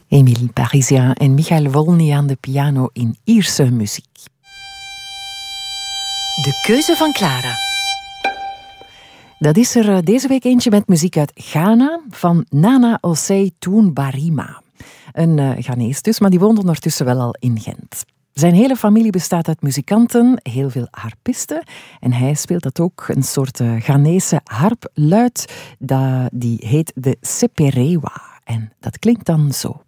Émile Parisien en Michael Wolny aan de piano in Ierse muziek. De keuze van Clara. Dat is er deze week eentje met muziek uit Ghana van Nana Osei Toenbarima. Een Ghanees dus, maar die woont ondertussen wel al in Gent. Zijn hele familie bestaat uit muzikanten, heel veel harpisten. En hij speelt dat ook, een soort Ghanese harpluid. Die heet de seperewa. En dat klinkt dan zo.